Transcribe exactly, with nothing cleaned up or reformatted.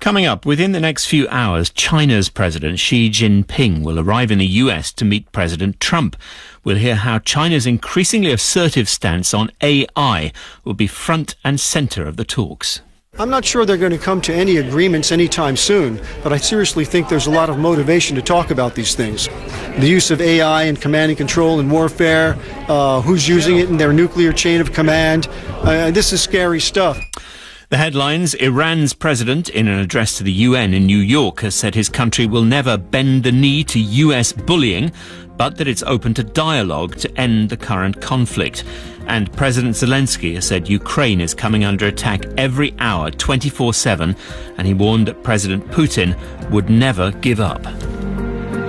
Coming up, within the next few hours, China's President Xi Jinping will arrive in the U S to meet President Trump. We'll hear how China's increasingly assertive stance on A I will be front and centre of the talks. I'm not sure they're going to come to any agreements anytime soon, but I seriously think there's a lot of motivation to talk about these things. The use of A I in command and control and warfare, uh, who's using it in their nuclear chain of command. Uh, this is scary stuff. The headlines: Iran's president, in an address to the U N in New York, has said his country will never bend the knee to U S bullying, but that it's open to dialogue to end the current conflict. And President Zelensky has said Ukraine is coming under attack every hour, twenty-four seven, and he warned that President Putin would never give up.